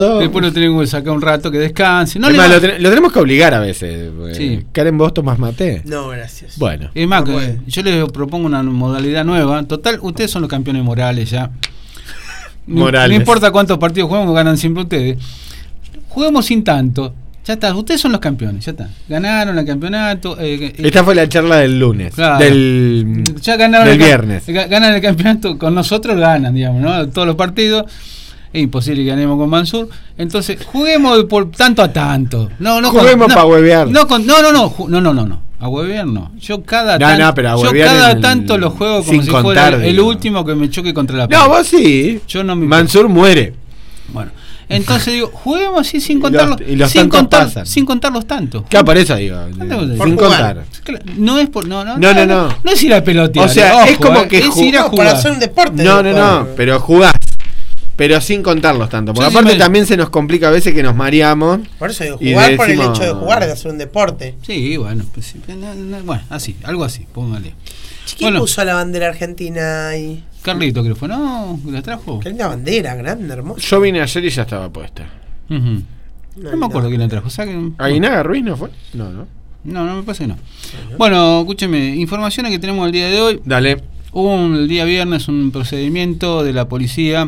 Después lo tenemos que sacar un rato que descanse. No lo tenemos que obligar a veces. Sí. Karen, ¿vos tomás mate? No, gracias. Bueno. Es más, yo les propongo una modalidad nueva. Total, ustedes son los campeones morales ya. Morales. No importa cuántos partidos juguemos, ganan siempre ustedes. Juguemos sin tanto. Ya está, ustedes son los campeones, ya está. Ganaron el campeonato. Esta fue la charla del lunes. Claro. Ya ganaron del viernes. Ganan el campeonato, con nosotros ganan, digamos, ¿no? Todos los partidos. Es imposible que ganemos con Mansur. Entonces, juguemos por tanto a tanto. No juguemos para huevear. No. A huevear no. Yo cada tanto lo juego como si fuera el último que me choque contra la pared. No, vos sí. Yo no me Mansur muere. Bueno, entonces digo, juguemos así sin contarlos. Sin contar los tantos. ¿Qué aparece ahí? Sin contar. No es por. No es ir a pelotear. O sea, es como que es ir a jugar. Para hacer un deporte. No, pero jugás. Pero sin contarlos tanto. Porque aparte también se nos complica a veces que nos mareamos. Por eso digo, jugar por el hecho de jugar, de hacer un deporte. Sí, bueno, pues, bueno, así, algo así, póngale. ¿Quién puso la bandera argentina ahí? Carlito, creo que fue, ¿no? ¿La trajo? Qué linda bandera, grande, hermosa. Yo vine ayer y ya estaba puesta. No me acuerdo quién la trajo. ¿Aguinaga Ruiz no fue? No, me parece que no. Bueno, escúcheme, informaciones que tenemos el día de hoy. Dale. Hubo el día viernes un procedimiento de la policía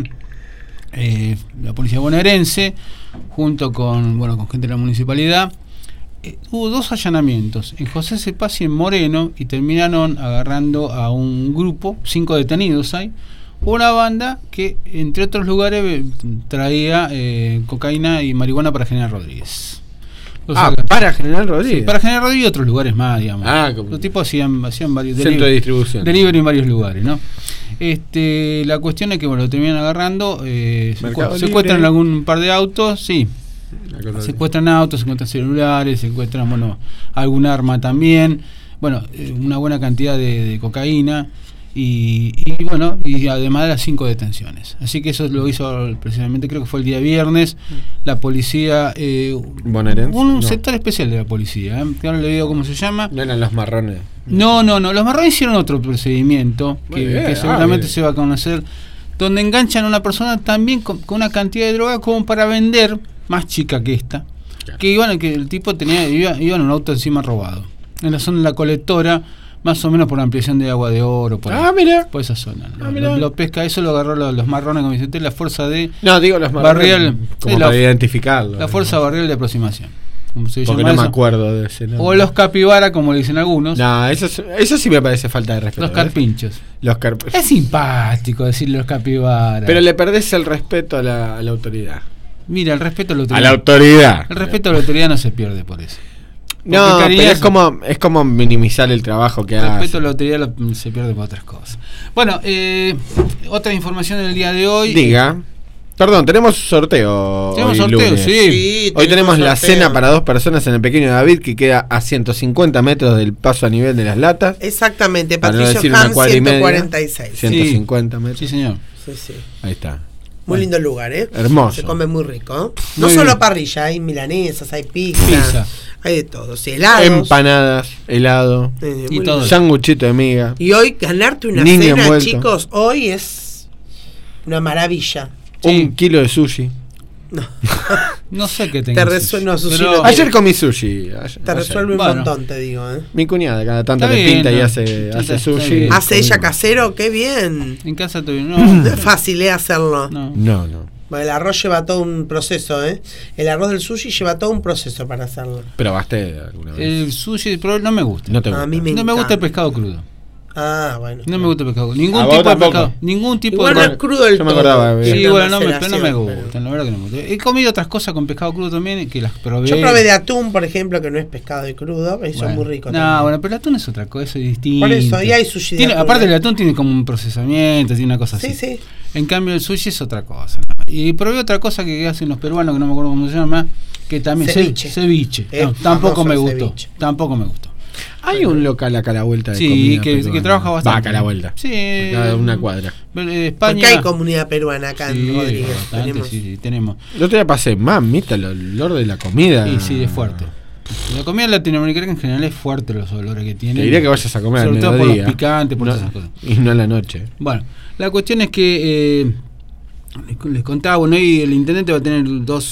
bonaerense, junto con gente de la municipalidad. Hubo 2 allanamientos en José Cepaz y en Moreno, y terminaron agarrando a un grupo, 5 detenidos hay, una banda que entre otros lugares traía cocaína y marihuana para General Rodríguez. Para General Rodríguez. Sí, para General Rodríguez y otros lugares más, digamos. Los tipos hacían varios centro de distribución. Delivery en varios lugares, ¿no? La cuestión es que lo terminan agarrando, secuestran algún par de autos, sí. Secuestran autos, secuestran celulares, secuestran algún arma también, una buena cantidad de cocaína y además de las 5 detenciones. Así que eso lo hizo precisamente, creo que fue el día viernes, la policía bonaerense. Sector especial de la policía, que ahora le digo cómo se llama. No eran los marrones. No, los marrones hicieron otro procedimiento que seguramente se va a conocer, donde enganchan a una persona también con una cantidad de droga como para vender, más chica que esta, claro. Que el tipo iba en un auto encima robado, en la zona de la colectora, más o menos por la ampliación de Agua de Oro, por esa zona. Lo pesca, eso lo agarró los marrones, como dice usted, la fuerza de... No, digo los marrones barrial, como para identificarlo. La fuerza barrial de aproximación. Porque no me acuerdo de ese nombre. O los capibara, como le dicen algunos. No, eso sí me parece falta de respeto. Los carpinchos. Es simpático decirle los capibara. Pero le perdés el respeto a la autoridad. Mira, el respeto a la autoridad. A la autoridad. El respeto a la autoridad no se pierde por eso. No, pero es como minimizar el trabajo que hace. El respeto a la autoridad se pierde por otras cosas. Bueno, otra información del día de hoy. Diga. Perdón, tenemos sorteo. Tenemos sorteo, sí. Hoy tenemos la cena para 2 personas en el Pequeño David, que queda a 150 metros del paso a nivel de las latas. Exactamente, Patricio Han 146. 150 metros. Sí, señor. Sí. Ahí está. Muy lindo el lugar, Hermoso. Se come muy rico. No solo parrilla, hay milanesas, hay pizza. Hay de todo. Helados. Empanadas, helado. Y todo. Sanguchito de miga. Y hoy ganarte una cena, chicos, hoy es una maravilla. 1 kilo de sushi. No sé qué tengo. Ayer comí sushi. Te resuelve un montón, te digo. Mi cuñada cada tanto le pinta y hace sushi. ¿Hace ella casero? ¡Qué bien! En casa no es fácil hacerlo. No. Bueno, el arroz lleva todo un proceso, El arroz del sushi lleva todo un proceso para hacerlo. ¿Probaste alguna vez? El sushi, pero no me gusta. No te gusta. A mí no me gusta el pescado crudo. Bueno. No me gusta el pescado. Ningún tipo de pescado. Ningún tipo igual de. No es crudo del todo. Yo me acordaba. Sí, bueno, pero no me gusta. La verdad que no me gusta. He comido otras cosas con pescado crudo también que las probé. Yo probé de atún, por ejemplo, que no es pescado y crudo, pero son muy ricos. Bueno, pero el atún es otra cosa, es distinto. Por eso, ahí hay sushi de atún. Aparte, el atún tiene como un procesamiento, tiene una cosa así. Sí. En cambio, el sushi es otra cosa. Y probé otra cosa que hacen los peruanos, que no me acuerdo cómo se llama, que también ceviche. Tampoco me gustó. Tampoco me gustó. Hay un local acá a la vuelta de comida que trabaja bastante. Va acá a la vuelta. Sí. Acá una cuadra. España. Porque hay comunidad peruana acá en Rodríguez. Bastante, tenemos. El otro día pasé, mamita, el olor de la comida. Sí, es fuerte. La comida latinoamericana en general es fuerte, los olores que tiene. Te diría que vayas a comer sobre al todo mediodía. por los picantes, por esas cosas. Y no en la noche. Bueno, la cuestión es que les contaba, bueno, y el intendente va a tener